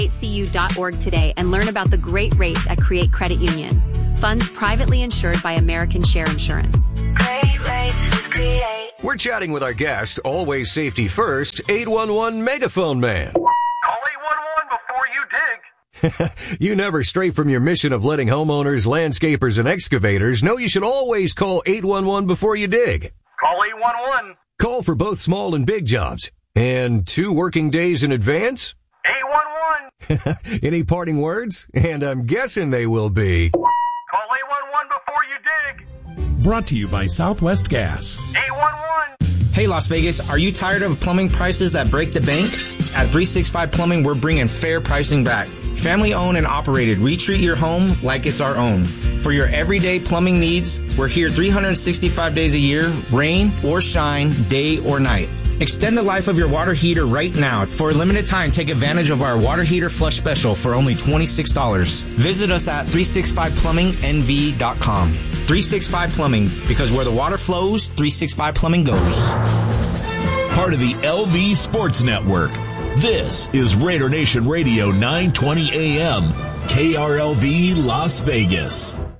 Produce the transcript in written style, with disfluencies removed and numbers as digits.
CreateCU.org today and learn about the great rates at Create Credit Union. Funds privately insured by American Share Insurance. Great rates with Create. We're chatting with our guest, always safety first, 811 Megaphone Man. Call 811 before you dig. You never stray from your mission of letting homeowners, landscapers, and excavators know you should always call 811 before you dig. Call 811. Call for both small and big jobs. And 2 working days in advance? 811. Any parting words? And I'm guessing they will be... Call 811 before you dig. Brought to you by Southwest Gas. 811. Hey Las Vegas, are you tired of plumbing prices that break the bank? At 365 Plumbing, we're bringing fair pricing back. Family owned and operated, we treat your home like it's our own. For your everyday plumbing needs, we're here 365 days a year, rain or shine, day or night. Extend the life of your water heater right now. For a limited time, take advantage of our water heater flush special for only $26. Visit us at 365plummingnv.com. 365 Plumbing, because where the water flows, 365 Plumbing goes. Part of the LV Sports Network. This is Raider Nation Radio 920 AM, KRLV Las Vegas.